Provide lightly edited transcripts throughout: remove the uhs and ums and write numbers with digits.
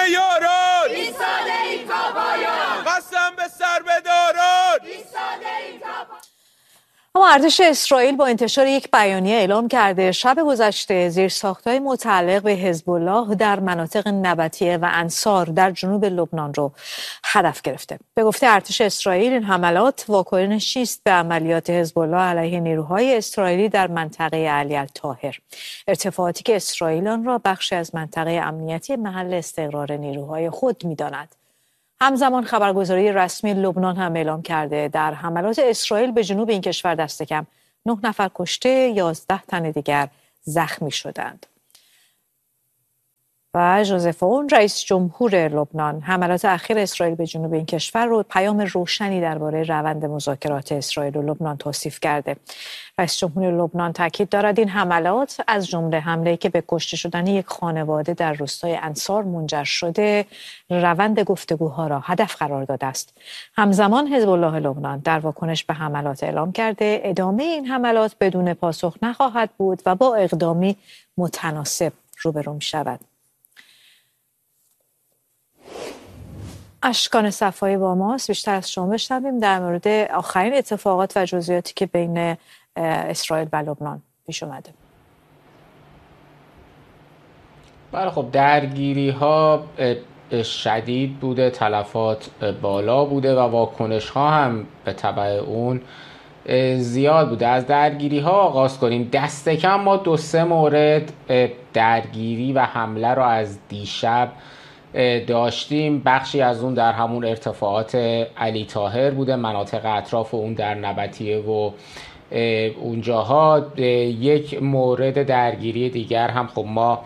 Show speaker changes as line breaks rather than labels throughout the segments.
یاران،
ایستاده ایم تا پایان.
قسم به سربداران،
ایستاده ایم تا پایان.
اما ارتش اسرائیل با انتشار یک بیانیه اعلام کرده شب گذشته زیرساخت‌های متعلق به حزب الله در مناطق نبطیه و انصار در جنوب لبنان رو هدف گرفته. به گفته ارتش اسرائیل این حملات واکنشی است به عملیات حزب الله علیه نیروهای اسرائیلی در منطقه علی الطاهر. ارتفاعاتی که اسرائیل آن را بخشی از منطقه امنیتی محل استقرار نیروهای خود می‌داند. همزمان خبرگزاری رسمی لبنان هم اعلام کرده در حملات اسرائیل به جنوب این کشور دست کم 9 نفر کشته، 11 تن دیگر زخمی شدند. و ژوزف اون رئیس جمهور لبنان حملات اخیر اسرائیل به جنوب این کشور رو پیام روشنی درباره روند مذاکرات اسرائیل و لبنان توصیف کرده. رئیس جمهور لبنان تاکید دارد این حملات از جمله حمله‌ای که به کشته شدن یک خانواده در روستای انصار منجر شده روند گفتگوها را هدف قرار داده است. همزمان حزب الله لبنان در واکنش به حملات اعلام کرده ادامه این حملات بدون پاسخ نخواهد بود و با اقدامی متناسب روبرو می‌شود. اشکان صفایی با ماست. بیشتر از شما بشنویم در مورد آخرین اتفاقات و جزئیاتی که بین اسرائیل و لبنان پیش اومده.
بله خب درگیری ها شدید بوده، تلفات بالا بوده و واکنش ها هم به تبع اون زیاد بوده. از درگیری ها آغاز کنیم. دست کم ما 2-3 مورد درگیری و حمله را از دیشب داشتیم. بخشی از اون در همون ارتفاعات علی طاهر بوده، مناطق اطراف اون در نبطیه و اونجاها. یک مورد درگیری دیگر هم خب ما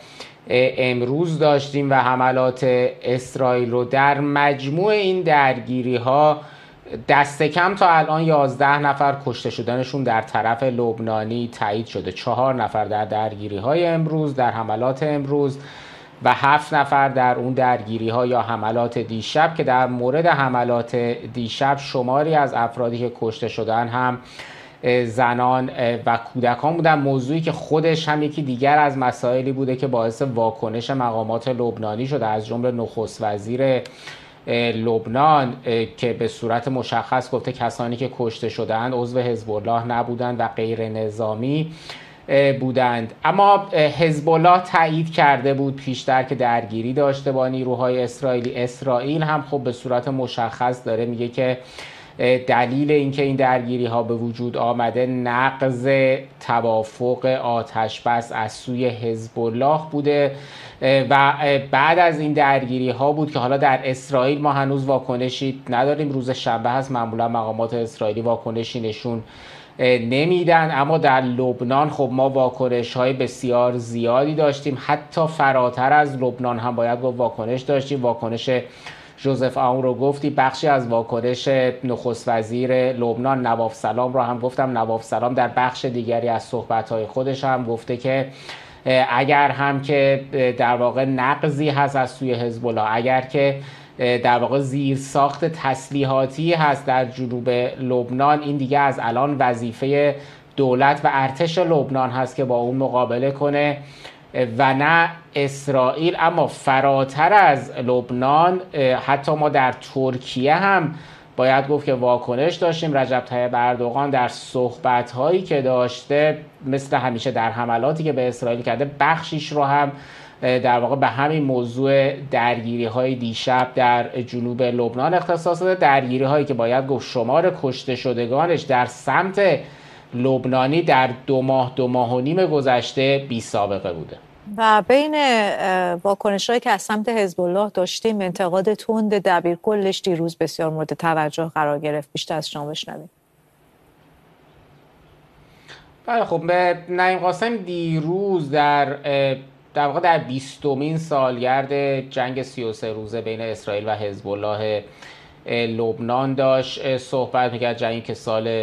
امروز داشتیم و حملات اسرائیل رو. در مجموع این درگیری ها دست کم تا الان 11 نفر کشته شدنشون در طرف لبنانی تایید شده. 4 نفر در درگیری های امروز، در حملات امروز، و 7 نفر در اون درگیری ها یا حملات دیشب، که در مورد حملات دیشب شماری از افرادی که کشته شدن هم زنان و کودکان بودن. موضوعی که خودش هم یکی دیگر از مسائلی بوده که باعث واکنش مقامات لبنانی شده، از جمله نخست وزیر لبنان که به صورت مشخص گفته کسانی که کشته شدند عضو حزب الله نبودند و غیر نظامی بودند. اما حزب الله تایید کرده بود پیشتر که درگیری داشته با نیروهای اسرائیلی. اسرائیل هم خب به صورت مشخص داره میگه که دلیل اینکه این درگیری ها به وجود آمده نقض توافق آتش بس از سوی حزب الله بوده و بعد از این درگیری ها بود که حالا در اسرائیل ما هنوز واکنشی نداریم. روز شنبه هست، معمولا مقامات اسرائیلی واکنشی نشون نمیدن، اما در لبنان خب ما واکنش های بسیار زیادی داشتیم. حتی فراتر از لبنان هم باید گفت واکنش داشتیم. واکنش ژوزف اون رو گفتی، بخشی از واکنش نخست وزیر لبنان نواف سلام رو هم گفتم. نواف سلام در بخش دیگری از صحبت‌های خودش هم گفته که اگر هم که در واقع نقضی هست از سوی حزب الله، اگر که در واقع زیرساخت تسلیحاتی هست در جنوب لبنان، این دیگه از الان وظیفه دولت و ارتش لبنان هست که با اون مقابله کنه و نه اسرائیل. اما فراتر از لبنان حتی ما در ترکیه هم باید گفت که واکنش داشتیم. رجب طیب اردوغان در صحبت‌هایی که داشته مثل همیشه در حملاتی که به اسرائیل کرده بخشیش رو هم در واقع به همین موضوع درگیری‌های دیشب در جنوب لبنان اختصاص داده. درگیری‌هایی که باید گفت شمار کشته شدگانش در سمت لبنانی در 2 ماه و نیم گذشته بی سابقه بوده.
و بین واکنش‌هایی که از سمت حزب الله داشتیم، انتقاد تند دبیرکلش دیروز بسیار مورد توجه قرار گرفت. بیشتر از شما بشنویم.
بله خب نعیم قاسم دیروز در واقع در 20مین سالگرد جنگ 33 روزه بین اسرائیل و حزب الله لبنان داشت صحبت میکرد. جنگی که سال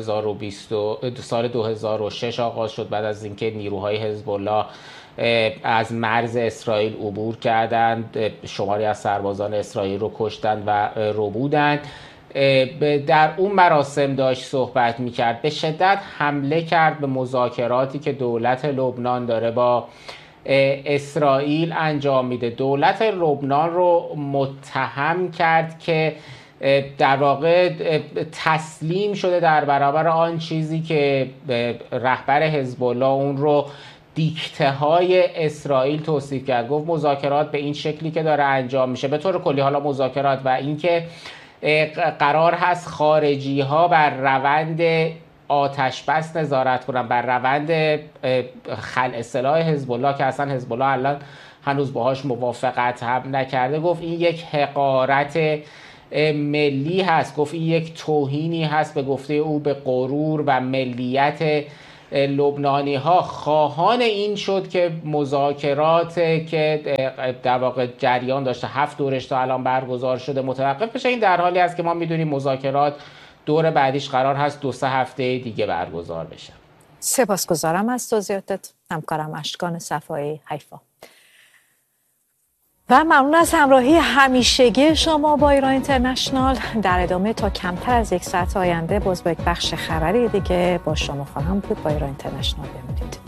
2006 آغاز شد بعد از اینکه نیروهای حزب الله از مرز اسرائیل عبور کردند، شماری از سربازان اسرائیل رو کشتند و ربودند. در اون مراسم داشت صحبت میکرد. به شدت حمله کرد به مذاکراتی که دولت لبنان داره با اسرائیل انجام میده. دولت لبنان رو متهم کرد که در واقع تسلیم شده در برابر آن چیزی که رهبر حزب الله اون رو دیکته های اسرائیل توصیف کرد. گفت مذاکرات به این شکلی که داره انجام میشه به طور کلی، حالا مذاکرات و اینکه قرار هست خارجی ها بر روند آتش بس نظارت کنن، بر روند خلع سلاح حزب الله که اصلا حزب الله الان هنوز باهاش موافقت هم نکرده. گفت این یک حقارت ملی هست، گفت این یک توهینی هست به گفته او به غرور و ملیت لبنانی ها. خواهان این شد که مذاکرات که در واقع جریان داشته 7 دورش تا الان برگزار شده متوقف بشه. این در حالی است که ما میدونیم مذاکرات دور بعدیش قرار هست 2-3 هفته دیگه برگزار بشه.
سپاسگزارم از توضیحاتت همکارم اشکان صفایی حیفا. و ممنون از همراهی همیشگی شما با ایران اینترنشنال. در ادامه تا کمتر از 1 ساعت آینده باز با یک بخش خبری دیگه با شما خواهم بود. با ایران اینترنشنال بمونید.